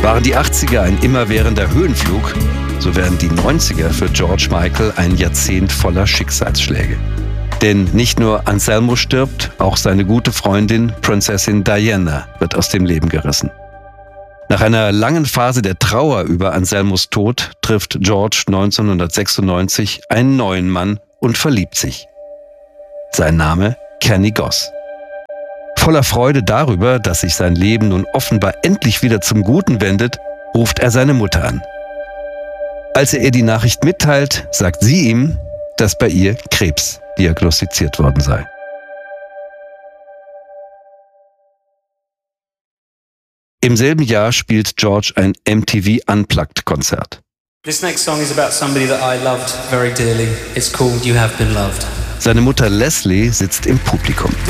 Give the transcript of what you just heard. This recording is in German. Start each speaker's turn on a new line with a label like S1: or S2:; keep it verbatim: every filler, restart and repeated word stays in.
S1: Waren die achtziger ein immerwährender Höhenflug, so werden die neunziger für George Michael ein Jahrzehnt voller Schicksalsschläge. Denn nicht nur Anselmo stirbt, auch seine gute Freundin Prinzessin Diana wird aus dem Leben gerissen. Nach einer langen Phase der Trauer über Anselmos Tod trifft George neunzehnhundertsechsundneunzig einen neuen Mann und verliebt sich. Sein Name Kenny Goss. Voller Freude darüber, dass sich sein Leben nun offenbar endlich wieder zum Guten wendet, ruft er seine Mutter an. Als er ihr die Nachricht mitteilt, sagt sie ihm, dass bei ihr Krebs diagnostiziert worden sei. Im selben Jahr spielt George ein M T V Unplugged-Konzert.
S2: This next song is about somebody that I loved very dearly. It's called You Have Been Loved.
S1: Seine Mutter Leslie sitzt im Publikum.